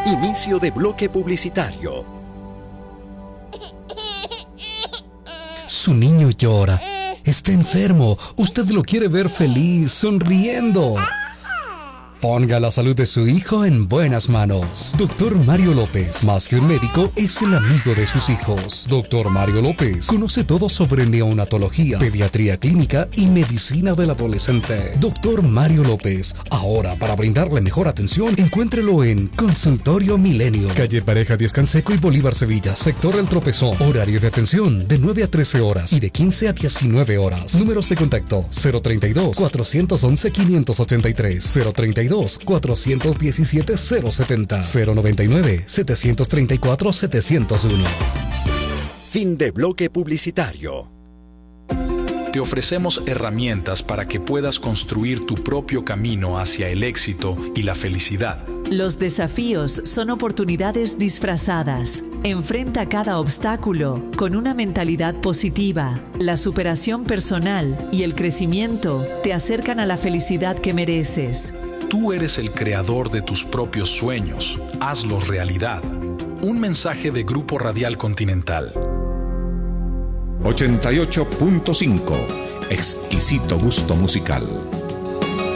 Inicio de bloque publicitario. Su niño llora. Está enfermo. Usted lo quiere ver feliz, sonriendo. Ponga la salud de su hijo en buenas manos. Doctor Mario López, más que un médico, es el amigo de sus hijos. Doctor Mario López conoce todo sobre neonatología, pediatría clínica y medicina del adolescente. Doctor Mario López, ahora para brindarle mejor atención, encuéntrelo en Consultorio Milenio, calle Pareja Díaz Canseco y Bolívar Sevilla, sector El Tropezón. Horario de atención de 9 a 13 horas y de 15 a 19 horas. Números de contacto 032-411-583, 032-417-070, 099-734-701. Fin de bloque publicitario. Te ofrecemos herramientas para que puedas construir tu propio camino hacia el éxito y la felicidad. Los desafíos son oportunidades disfrazadas. Enfrenta cada obstáculo con una mentalidad positiva. La superación personal y el crecimiento te acercan a la felicidad que mereces. Tú eres el creador de tus propios sueños. Hazlos realidad. Un mensaje de Grupo Radial Continental. 88.5. Exquisito gusto musical.